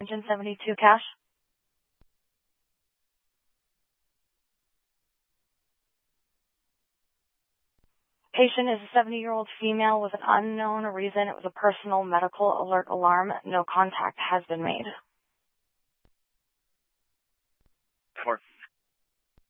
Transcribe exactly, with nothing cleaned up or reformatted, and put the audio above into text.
Engine seventy-two cash. Patient is a seventy-year-old female with an unknown reason. It was a personal medical alert alarm. No contact has been made. Four.